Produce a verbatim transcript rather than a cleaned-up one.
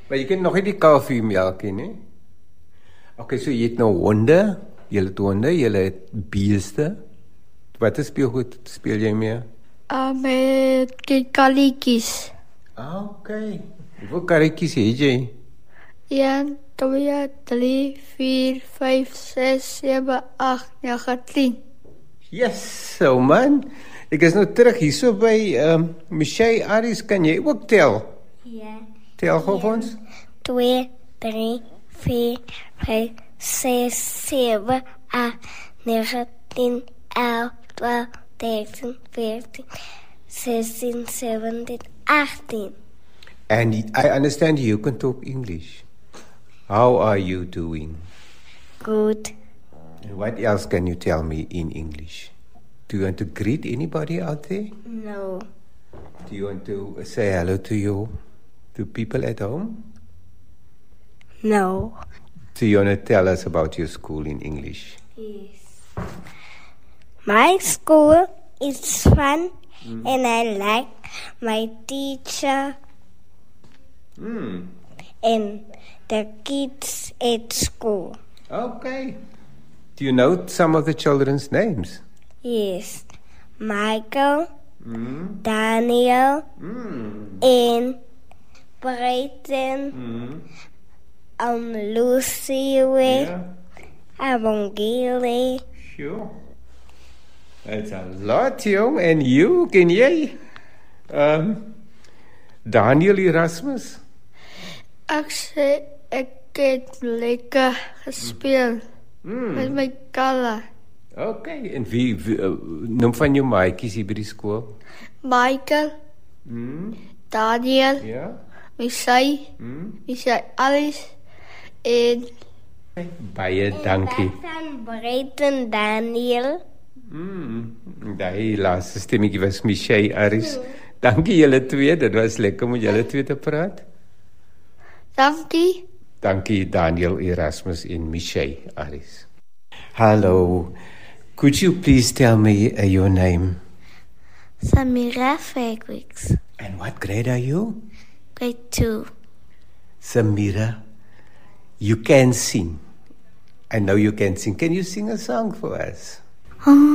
Maar jy kan nog nie die koffiemelk hê, né? Okay, so jy het nou honde, jy het honde, jy het beeste. Wat is speelgoed speel jy mee? Uh, met karretjies. Okay. Hoeveel karretjies het jy? een, twee, drie, vier, vyf, ses, sewe, agt, nege, tien. Yes, so man. Ek is nou terug hier so by um, Michelle Aris, kan jy ook tel? Ja. Tel gou vir ons. twee, drie, vier, vyf, ses, sewe, agt, nege, tien, elf, twaalf, dertien, veertien, sixteen, seventeen, eighteen. And I understand you can talk English. How are you doing? Good. And what else can you tell me in English? Do you want to greet anybody out there? No. Do you want to say hello to you, to people at home? No. Do you want to tell us about your school in English? Yes. My school is fun mm. and I like my teacher Mm. and the kids at school. Okay. Do you know some of the children's names? Yes. Michael, Mm. Daniel, Mm. and Brayton, Mm. um, Lucy, Yeah. Avongile. Sure. That's a lot, jong. And you, ken jy? Um, Daniel Erasmus? Ek sê ek het lekker gespeel Mm. met my kala. Okay. En wie, wie uh, noem van jou maatjies hier by die skool? Michael, Mm. Daniel, Ja. Michelle, Mm. Michelle Alice en Baie dankie. Van Brayton, Daniel. Mm. Daai laaste stemmetjie was Michelle Aris. Dankie julle twee, dit was lekker om met julle twee te praat. dankie. Dankie Daniel Erasmus en Michelle Aris. Hello. Could you please tell me uh, your name? Samira Fredericks, And what grade are you? grade two. Samira, you can sing. I know you can sing. Can you sing a song for us?